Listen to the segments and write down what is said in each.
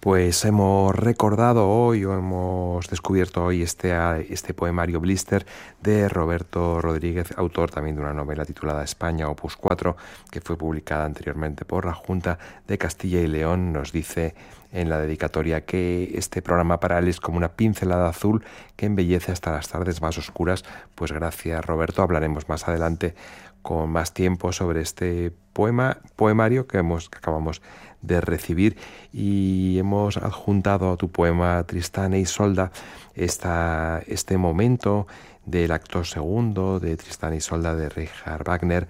Pues hemos recordado hoy o hemos descubierto hoy este poemario Blister de Roberto Rodríguez, autor también de una novela titulada España, Opus 4, que fue publicada anteriormente por la Junta de Castilla y León. Nos dice en la dedicatoria que este programa para él es como una pincelada azul que embellece hasta las tardes más oscuras. Pues gracias, Roberto. Hablaremos más adelante con más tiempo sobre este poemario que acabamos de recibir, y hemos adjuntado a tu poema Tristán e Isolda este momento del acto segundo de Tristán e Isolda de Richard Wagner,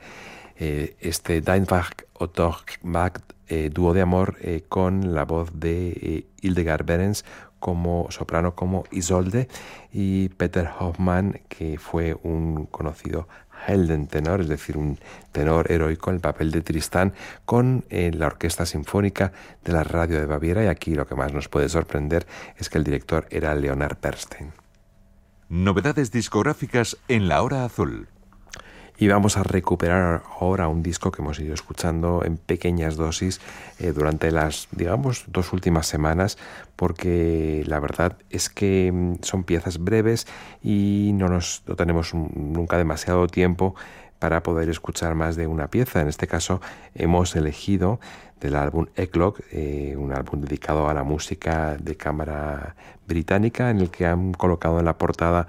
este Deinwach Ottochmacht, dúo de amor, con la voz de Hildegard Behrens como soprano, como Isolde, y Peter Hoffmann, que fue un conocido Heldentenor, es decir, un tenor heroico en el papel de Tristán, con la Orquesta Sinfónica de la Radio de Baviera. Y aquí lo que más nos puede sorprender es que el director era Leonard Bernstein. Novedades discográficas en La Hora Azul. Y vamos a recuperar ahora un disco que hemos ido escuchando en pequeñas dosis durante las, digamos, 2 últimas semanas, porque la verdad es que son piezas breves y no tenemos nunca demasiado tiempo para poder escuchar más de una pieza. En este caso hemos elegido del álbum Eclogue, un álbum dedicado a la música de cámara británica, en el que han colocado en la portada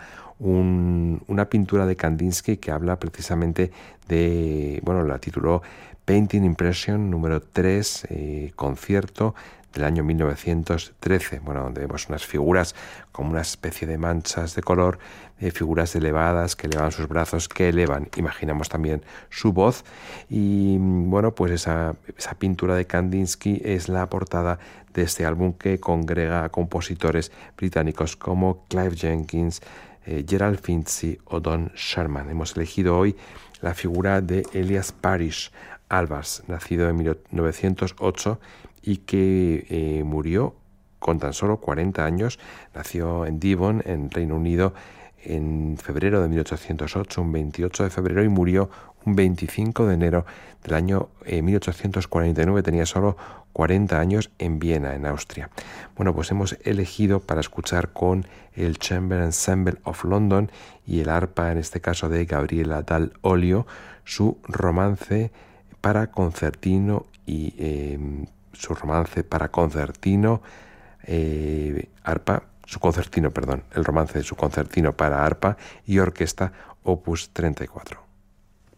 una pintura de Kandinsky que habla precisamente de, la tituló Painting Impression número 3, concierto del año 1913, donde vemos unas figuras como una especie de manchas de color, figuras elevadas que elevan sus brazos, que elevan, imaginamos también su voz, y pues esa pintura de Kandinsky es la portada de este álbum, que congrega a compositores británicos como Clive Jenkins, Gerald Finzi o Don Sherman. Hemos elegido hoy la figura de Elias Parish Albers, nacido en 1908 y que murió con tan solo 40 años. Nació en Devon, en Reino Unido, en febrero de 1808, un 28 de febrero, y murió un 25 de enero del año 1849. Tenía solo 40 años en Viena, en Austria. Pues hemos elegido para escuchar con el Chamber Ensemble of London y el arpa, en este caso de Gabriela Dal Olio, su romance para concertino el romance de su concertino para arpa y orquesta, opus 34.